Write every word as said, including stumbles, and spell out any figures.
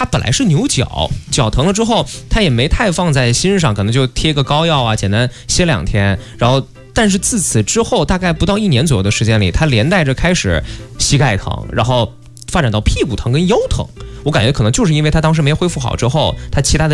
他本来是扭脚，脚疼了之后，他也没太放在心上，可能就贴个膏药啊，简单歇两天，然后。但是自此之后，大概不到一年左右的时间里，他连带着开始膝盖疼，然后发展到屁股疼跟腰疼。我感觉可能就是因为他当时没恢复好之后，他其他的